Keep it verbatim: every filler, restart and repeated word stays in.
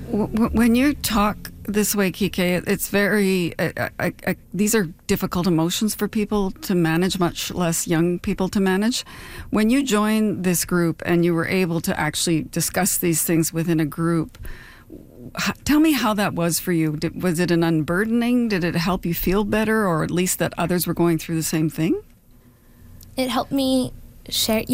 W- When you talk this way, Kike, it's very, I, I, I, these are difficult emotions for people to manage, much less young people to manage. When you joined this group and you were able to actually discuss these things within a group, h- tell me how that was for you. Did, was it an unburdening? Did it help you feel better, or at least that others were going through the same thing? It helped me share.